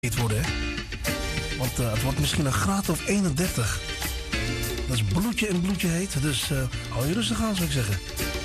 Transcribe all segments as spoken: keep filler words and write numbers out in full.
heet worden, hè? Want uh, het wordt misschien een graad of eenendertig. Dat is bloedje en bloedje heet. Dus uh, hou je rustig aan, zou ik zeggen.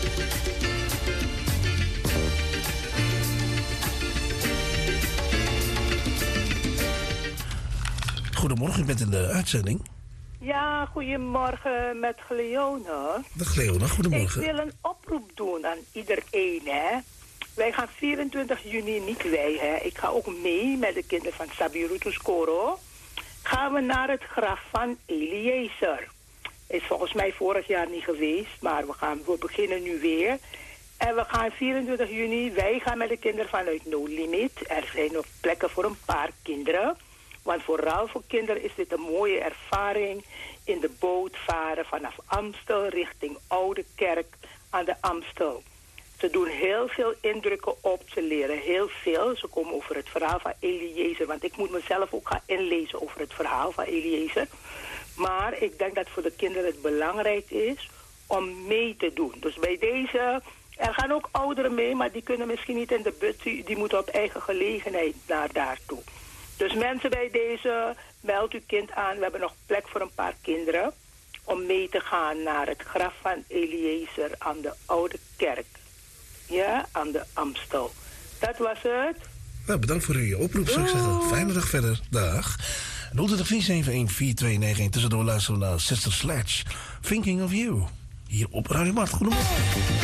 Goedemorgen, u bent in de uitzending. Ja, goedemorgen met Gleone. Dag Gleone, goedemorgen. Ik wil een oproep doen aan iedereen, hè. Wij gaan vierentwintig juni, niet wij, hè. Ik ga ook mee met de kinderen van Sabirutus Koro. Gaan we naar het graf van Eliezer. Is volgens mij vorig jaar niet geweest, maar we, gaan, we beginnen nu weer. En we gaan vierentwintig juni, wij gaan met de kinderen vanuit No Limit. Er zijn nog plekken voor een paar kinderen. Want vooral voor kinderen is dit een mooie ervaring. In de boot varen vanaf Amstel richting Oude Kerk aan de Amstel. Ze doen heel veel indrukken op. Ze leren heel veel. Ze komen over het verhaal van Eliezer. Want ik moet mezelf ook gaan inlezen over het verhaal van Eliezer. Maar ik denk dat voor de kinderen het belangrijk is om mee te doen. Dus bij deze, er gaan ook ouderen mee, maar die kunnen misschien niet in de but. Die moeten op eigen gelegenheid naar daartoe. Dus mensen bij deze, meld uw kind aan. We hebben nog plek voor een paar kinderen om mee te gaan naar het graf van Eliezer aan de Oude Kerk. Ja, aan de Amstel. Dat was het. Nou, bedankt voor uw oproep, zou ik zeggen. Fijne dag verder. Dag. nul twee vier zeven een vier twee negen een. Tussendoor luisteren naar Sister Sledge. Thinking of You. Hier op Radio Mart. Goedemorgen.